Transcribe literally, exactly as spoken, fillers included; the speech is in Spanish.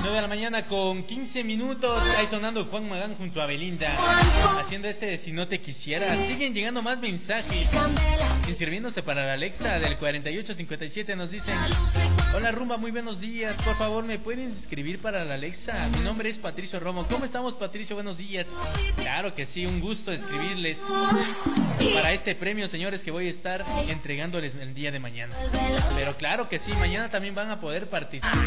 nueve de la mañana con quince minutos. Ahí sonando Juan Magán junto a Belinda, haciendo este de Si no te quisiera. Siguen llegando más mensajes, inscribiéndose para la Alexa del cuarenta y ocho cincuenta y siete. Nos dicen: hola Rumba, muy buenos días. Por favor, ¿me pueden inscribir para la Alexa? Mi nombre es Patricio Romo. ¿Cómo estamos, Patricio? Buenos días. Claro que sí, un gusto escribirles para este premio, señores, que voy a estar entregándoles el día de mañana. Pero claro que sí, mañana también van a poder participar.